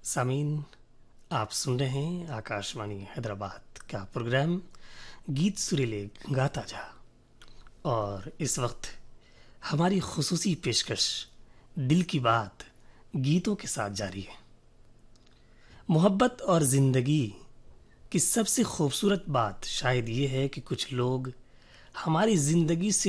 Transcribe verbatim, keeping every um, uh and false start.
सामीन, आप सुन रहे हैं आकाशवाणी हैदराबाद का प्रोग्राम गीत सुरीले गाता जा। और इस वक्त हमारी खुसूसी पेशकश दिल की बात गीतों के साथ जारी है। मोहब्बत और ज़िंदगी की सबसे खूबसूरत बात शायद ये है कि कुछ लोग हमारी ज़िंदगी से